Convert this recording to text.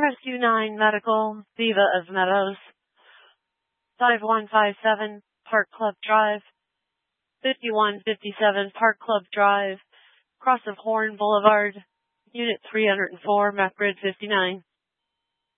Rescue 9 Medical, Viva of Meadows, 5157 Park Club Drive, 5157 Park Club Drive, Cross of Horn Boulevard, Unit 304, MacBridge 59.